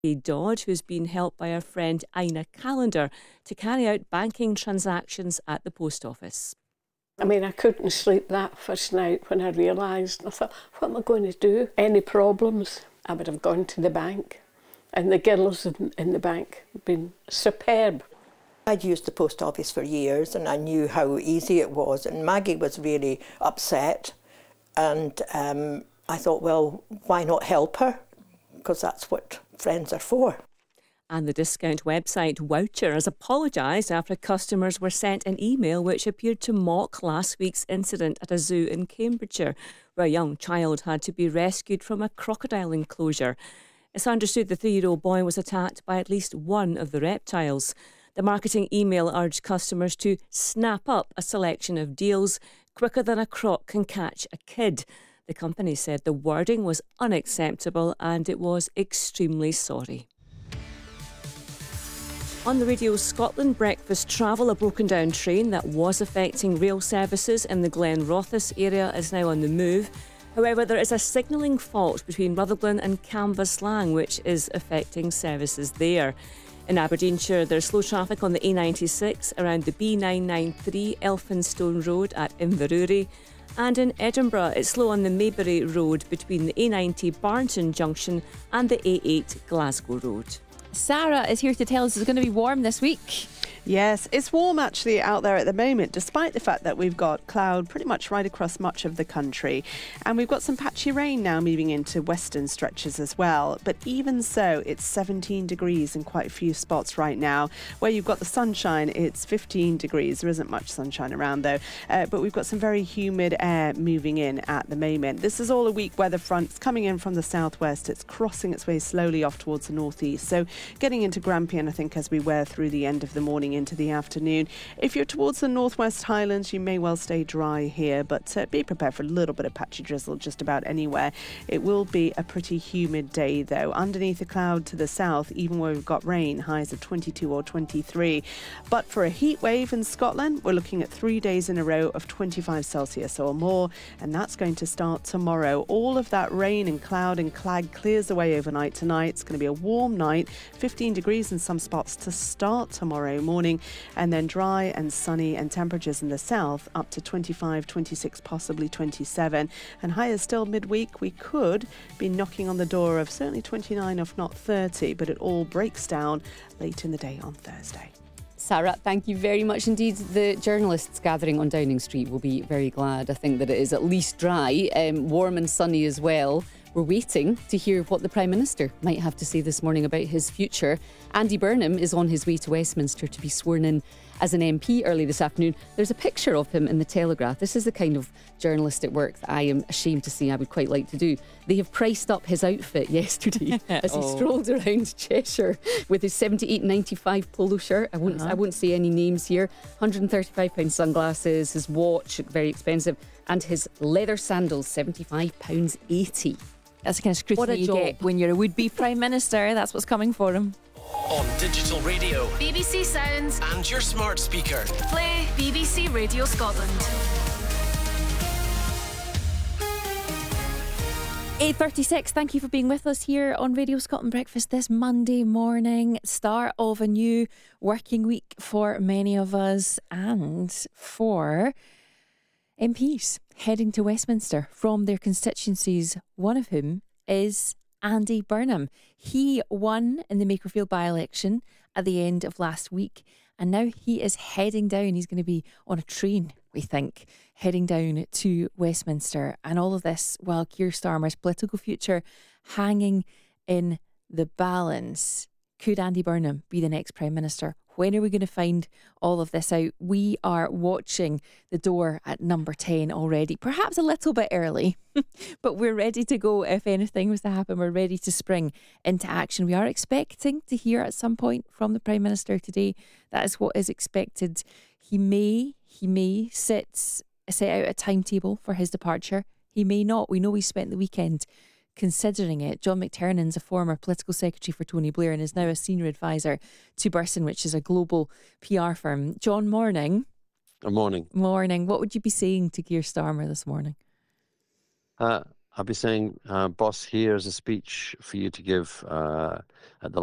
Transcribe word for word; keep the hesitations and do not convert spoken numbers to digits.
Dodd, who's been helped by her friend Ina Callender to carry out banking transactions at the post office. I mean, I couldn't sleep that first night when I realised. I thought, what am I going to do? Any problems? I would have gone to the bank. And the girls in, in the bank have been superb. I'd used the post office for years and I knew how easy it was. And Maggie was really upset. And um, I thought, well, why not help her? Because that's what friends are for. And the discount website Woucher has apologised after customers were sent an email which appeared to mock last week's incident at a zoo in Cambridgeshire, where a young child had to be rescued from a crocodile enclosure. It's understood the three-year-old boy was attacked by at least one of the reptiles. The marketing email urged customers to snap up a selection of deals quicker than a croc can catch a kid. The company said the wording was unacceptable and it was extremely sorry. On the Radio Scotland Breakfast Travel, a broken down train that was affecting rail services in the Glenrothes area is now on the move. However, there is a signalling fault between Rutherglen and Cambuslang which is affecting services there. In Aberdeenshire, there's slow traffic on the A ninety-six around the B nine ninety-three Elphinstone Road at Inverurie. And in Edinburgh, it's slow on the Maybury Road between the A ninety Barnton Junction and the A eight Glasgow Road. Sarah is here to tell us it's going to be warm this week. Yes, it's warm actually out there at the moment, despite the fact that we've got cloud pretty much right across much of the country. And we've got some patchy rain now moving into western stretches as well. But even so, it's seventeen degrees in quite a few spots right now. Where you've got the sunshine, it's fifteen degrees. There isn't much sunshine around though. Uh, but we've got some very humid air moving in at the moment. This is all a weak weather front. It's coming in from the southwest. It's crossing its way slowly off towards the northeast. So getting into Grampian, I think, as we wear through the end of the morning into the afternoon. If you're towards the northwest Highlands, you may well stay dry here, but uh, be prepared for a little bit of patchy drizzle just about anywhere. It will be a pretty humid day though. Underneath the cloud to the south, even where we've got rain, highs of twenty-two or twenty-three. But for a heat wave in Scotland, we're looking at three days in a row of twenty-five Celsius or more, and that's going to start tomorrow. All of that rain and cloud and clag clears away overnight tonight. It's going to be a warm night, fifteen degrees in some spots to start tomorrow morning. And then dry and sunny, and temperatures in the south up to twenty-five, twenty-six, possibly twenty-seven. And higher still midweek, we could be knocking on the door of certainly twenty-nine, if not thirty, but it all breaks down late in the day on Thursday. Sarah, thank you very much indeed. The journalists gathering on Downing Street will be very glad. I think that it is at least dry, um, warm and sunny as well. We're waiting to hear what the Prime Minister might have to say this morning about his future. Andy Burnham is on his way to Westminster to be sworn in as an M P early this afternoon. There's a picture of him in the Telegraph. This is the kind of journalistic work that I am ashamed to say I would quite like to do. They have priced up his outfit yesterday as he oh. strolled around Cheshire with his seventy-eight ninety-five polo shirt. I won't, uh-huh. I won't say any names here. one hundred thirty-five pounds sunglasses, his watch, very expensive, and his leather sandals, seventy-five pounds eighty. That's the kind of scrutiny you get when you're a would-be Prime Minister. That's what's coming for him. On digital radio, B B C Sounds, and your smart speaker. Play B B C Radio Scotland. eight thirty-six, thank you for being with us here on Radio Scotland Breakfast this Monday morning. Start of a new working week for many of us, and for M Ps heading to Westminster from their constituencies, one of whom is Andy Burnham. He won in the Makerfield by-election at the end of last week, and now he is heading down. He's going to be on a train, we think, heading down to Westminster. And all of this while Keir Starmer's political future hanging in the balance. Could Andy Burnham be the next Prime Minister? When are we going to find all of this out? We are watching the door at number ten already, perhaps a little bit early, but we're ready to go if anything was to happen. We're ready to spring into action. We are expecting to hear at some point from the Prime Minister today. That is what is expected. He may, he may sit, set out a timetable for his departure. He may not. We know he spent the weekend considering it. John McTernan's a former political secretary for Tony Blair and is now a senior advisor to Burson, which is a global P R firm. John, morning. Good morning. Morning. What would you be saying to Keir Starmer this morning? Uh, I'll be saying, uh, boss, here's a speech for you to give uh, at the